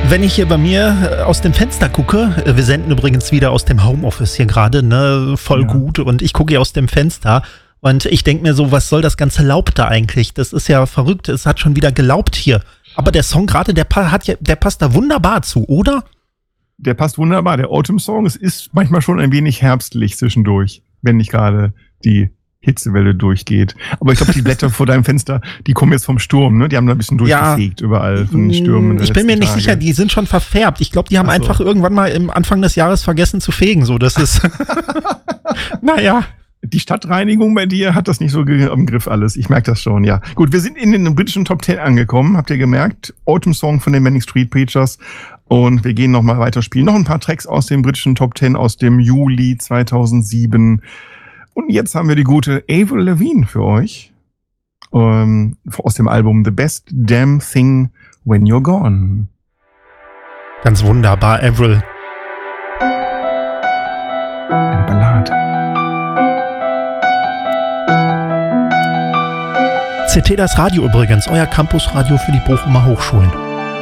Wenn ich hier bei mir aus dem Fenster gucke, wir senden übrigens wieder aus dem Homeoffice hier gerade, ne, voll gut, und ich gucke hier aus dem Fenster und ich denke mir so, was soll das ganze Laub da eigentlich? Das ist ja verrückt, es hat schon wieder gelaubt hier. Aber der Song gerade, der passt da wunderbar zu, oder? Der passt wunderbar, der Autumn-Song, es ist manchmal schon ein wenig herbstlich zwischendurch, wenn nicht gerade die Hitzewelle durchgeht. Aber ich glaube, die Blätter vor deinem Fenster, die kommen jetzt vom Sturm, ne? Die haben da ein bisschen durchgefegt überall von den Stürmen. Ich bin mir nicht sicher, die sind schon verfärbt. Ich glaube, die haben einfach irgendwann mal im Anfang des Jahres vergessen zu fegen. So, das ist, naja. Die Stadtreinigung bei dir hat das nicht so am Griff alles. Ich merke das schon, ja. Gut, wir sind in den britischen Top 10 angekommen, habt ihr gemerkt? Autumn Song von den Manic Street Preachers. Und wir gehen nochmal weiterspielen. Noch ein paar Tracks aus den britischen Top 10 aus dem Juli 2007. Und jetzt haben wir die gute Avril Lavigne für euch. Aus dem Album The Best Damn Thing When You're Gone. Ganz wunderbar, Avril. Eine Ballade. CT das Radio übrigens, euer Campusradio für die Bochumer Hochschulen.